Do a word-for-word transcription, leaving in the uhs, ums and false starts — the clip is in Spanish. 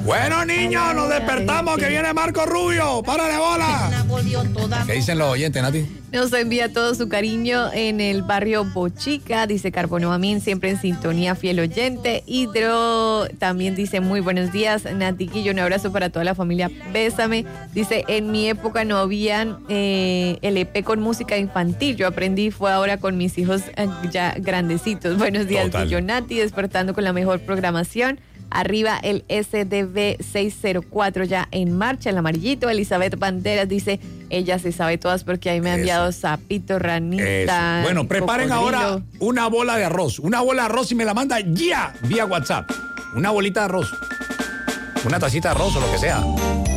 Bueno, niños, nos despertamos, que viene Marco Rubio. ¡Párale bola! ¿Qué dicen los oyentes, Nati? Nos envía todo su cariño en el barrio Bochica, dice Carbono Amín, siempre en sintonía, fiel oyente. Hidro también dice muy buenos días, Natiquillo, un abrazo para toda la familia, bésame. Dice, en mi época no habían eh, L P con música infantil, yo aprendí, fue ahora con mis hijos eh, ya grandecitos. Buenos días, Guillo Nati, despertando con la mejor programación. Arriba el S D V seiscientos cuatro ya en marcha, el amarillito. Elizabeth Banderas dice, ella se sabe todas porque ahí me ha enviado Eso. sapito, ranita. Eso. Bueno, preparen cocodrilo. Ahora una bola de arroz. Una bola de arroz y me la manda ya vía WhatsApp. Una bolita de arroz. Una tacita de arroz o lo que sea.